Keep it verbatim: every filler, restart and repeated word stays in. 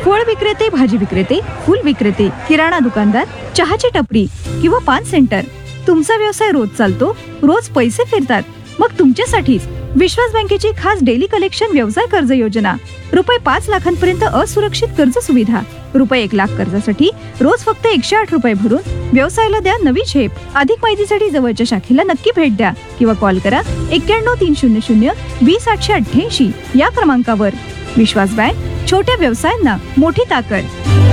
फळ विक्रेते, भाजी विक्रेते, फूल विक्रेते, किराणा दुकानदार, चहाची टपरी किंवा पान सेंटर, तुमचा व्यवसाय रोज चालतो, रोज पैसे फिरतात, मग तुमच्यासाठीच विश्वास बँकेची खास डेली कलेक्शन व्यवसाय कर्ज योजना. रुपये पाच लाखांपर्यंत असुरक्षित कर्ज सुविधा. रुपये एक लाख कर्जासाठी रोज फक्त एकशे आठ रुपये भरून व्यवसायाला द्या नवी झेप. अधिक माहितीसाठी जवळच्या शाखेला नक्की भेट द्या किंवा कॉल करा एक्क्याण्णव तीन शून्य शून्य वीस आठशे अठ्ठ्याऐंशी या क्रमांकावर. विश्वास बँक, छोट्या व्यवसायांना मोठी ताकद.